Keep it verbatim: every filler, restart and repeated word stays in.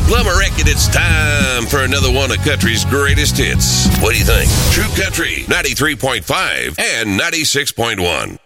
Well, I reckon it's time for another one of country's greatest hits. What do you think? True Country, ninety-three point five and ninety-six point one.